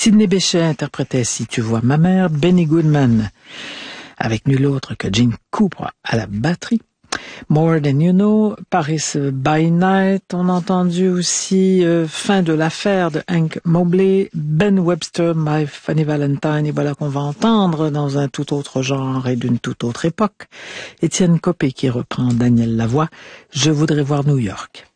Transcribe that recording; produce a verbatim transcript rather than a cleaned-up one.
Sidney Bechet interprétait Si tu vois ma mère, Benny Goodman, avec nul autre que Gene Cooper à la batterie. More Than You Know, Paris by Night, on a entendu aussi euh, Fin de l'affaire de Hank Mobley, Ben Webster, My Funny Valentine, et voilà qu'on va entendre dans un tout autre genre et d'une toute autre époque, Étienne Copé qui reprend Daniel Lavoie, Je voudrais voir New York.